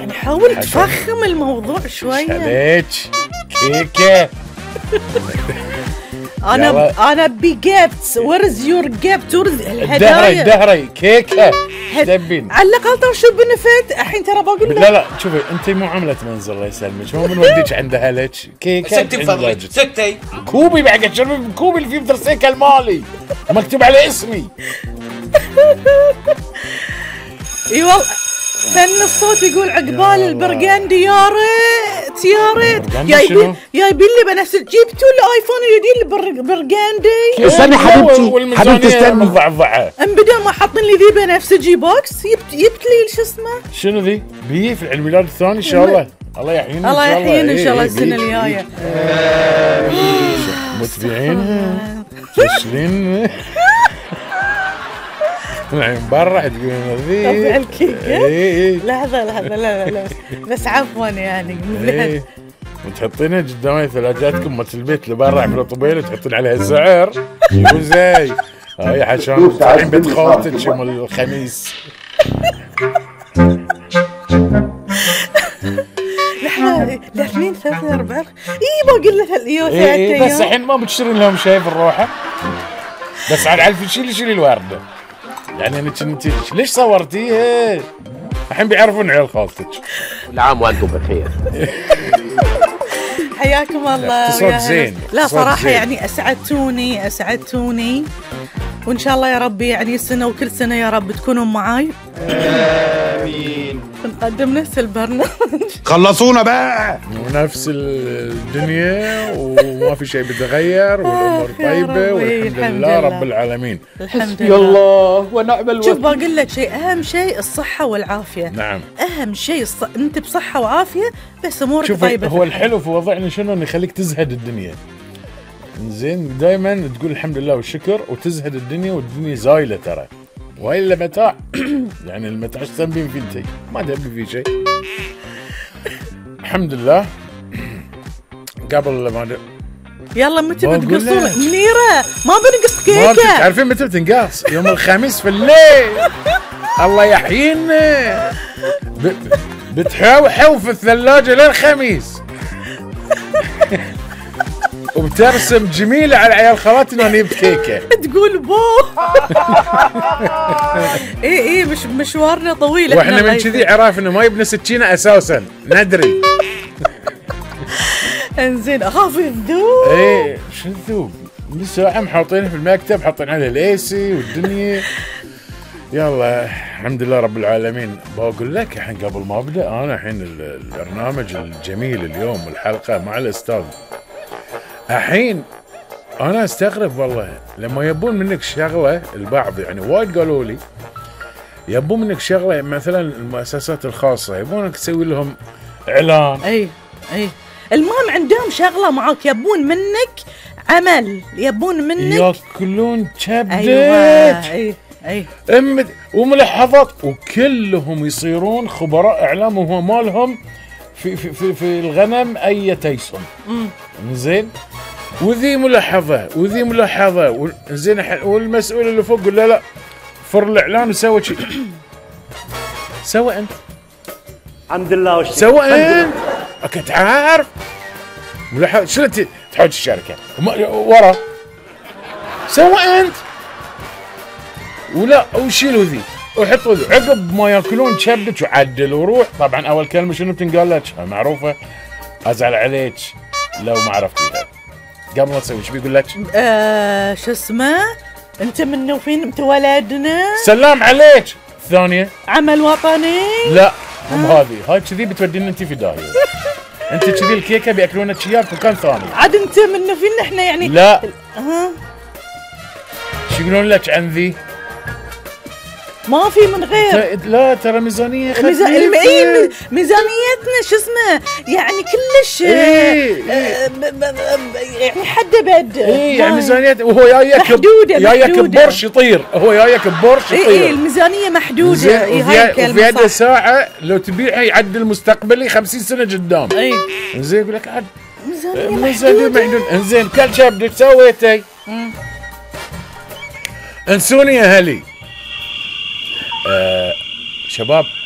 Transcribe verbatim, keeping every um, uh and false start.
يعني حاول تفخم الموضوع شويه. عليك كيكه. انا انا ابي جيفتس. ويرز يور جيفت؟ الدهري الدهري كيكه. تبين على الاقل ترى شو بنفت الحين ترى بقول لك. لا لا شوفي انت مو عملة منزل الله يسلمك، مو بنوديك عند اهلك كيكه. ستي بفضلك ستي كوبي بعد تشربي كوبي اللي فيه بدرسيكل مالي مكتوب عليه اسمي. اي والله فن الصوت يقول عقبال البرغندي. يا ريت يا ريت جايبين جايبين لي بنفس جبتوا الايفون الجديد البرغندي. استني حبيبتي حبيبتي استني ضعضعه ام بدل ما حاطين لي ذي بنفسجي بوكس جبت جبت لي شو اسمه شنو ذي بيه في الميلاد الثاني ان شاء الله. الله يحيينا الله يحيينا ان شاء الله السنه الجايه. متبعين تشلين الحين برا تقولون ذي طبع الكيكه. اي لحظه لحظه لا لا لا بس عفوا يعني اي وتحطينها قدام ثلاجاتكم مالت البيت اللي برا عملوا طبيل وتحطين عليها زعر. شو زي هاي عشان طالعين بيت خالتك يوم الخميس. لحظه لا اثنين ثلاثة أربعة اي بقول لك اليوم ثلاث ايام. بس الحين ما بتشترين لهم شيء بالروحه. بس على الف شيلي شيلي الورده. يعني انت انت ليش صورتيها؟ الحين بيعرفون عيال خالتك. كل عام وانتم بخير. حياكم الله. صوت زين. لا صراحه يعني اسعدتوني اسعدتوني وان شاء الله يا رب يعني السنه وكل سنه يا رب تكونوا معاي. امين. نقدم نفس البرنامج. خلصونا بقى. ونفس الدنيا وما في شيء بيتغير والامور طيبه والحمد لله رب العالمين. الحمد لله. يا الله ونعم الوكيل. شوف بقول لك شيء اهم شيء الصحه والعافيه. نعم اهم شيء الص... انت بصحه وعافيه بس امورك طيبه. هو الحلو في وضعنا شنو انه يخليك تزهد الدنيا. زين دائما تقول الحمد لله والشكر وتزهد الدنيا والدنيا زايله ترى. والا متاع يعني المتاع ايش تنبين فيه انت؟ ما تبي فيه شيء. الحمد لله. قبل ما د... يلا متى بتقصون منيره؟ ما بنقص ما كيكه. تعرفين متى بتنقص؟ يوم الخميس في الليل. الله يحيينا. ب... بتحوحوا في الثلاجه للخميس. وبترسم جميله على عيال خالاتنا اني بكيكه. تقول بو. اي اي مش مشوارنا طويل. واحنا من كذي عرف انه ما يبنى سكينه اساسا ندري. انزين اخاف الذوب. ايه شو الذوب؟ من ساعه محاطينه في المكتب حاطين عليه الايسي والدنيا. يلا الحمد لله رب العالمين. بقول لك الحين قبل ما ابدا انا الحين البرنامج الجميل اليوم والحلقه مع الاستاذ. الحين انا استغرب والله لما يبون منك شغله البعض يعني وايد قالوا لي يبون منك شغله مثلا المؤسسات الخاصه يبونك تسوي لهم اعلان. اي اي المهم عندهم شغله معاك يبون منك عمل يبون منك ياكلون كبدك. ايوه اي اي امد وملاحظات وكلهم يصيرون خبراء اعلام وهو مالهم في في في, في الغنم اي تيسن. زين وذي ملاحظه وذي ملاحظه زين والمسؤول اللي فوق قال لا لا فر الاعلان وسوى شيء. سوى انت. الحمد لله والشكر. سوى انت. كنت عارف ملاحظه شو انت تحوج الشركه ورا. سوى انت ولا وشيلوا ذي وحطوا ذي عقب ما ياكلون كبدك وعدل وروح. طبعا اول كلمه شنو بتنقال لك معروفه ازعل عليك لو ما عرفتيها. قبل ما تسوي ايش بيقول لك؟ آه شو اسمه؟ انت منو فين انت ولدنا؟ سلام عليك. الثانيه عمل وطني. لا مو هذه هاي كذي بتودينا انت في داهيه. انت كذي الكيكه بياكلونك اياها في مكان ثاني. عاد انت منو فين احنا يعني؟ لا ها شو يقولون لك عن ذي؟ ما في من غير. لا ترى ميزانيه خفيفه. ميزا... اي ميزانيتنا شو اسمه يعني كلش. إيه آه ب... ب... ب... يعني حد بد. اي يعني ميزانيات وهو جايك محدوده جايك ببورش يطير. هو جايك ببورش يطير. اي الميزانيه محدوده. اي هاي الكلمه وفي هذه ساعه لو تبيعها يعدل مستقبلي خمسين سنه قدام. اي زين يقول لك عاد ميزانيه محدوده محدوده. انزين كل شبدك سويتي. انسوني يا هلي. آه شباب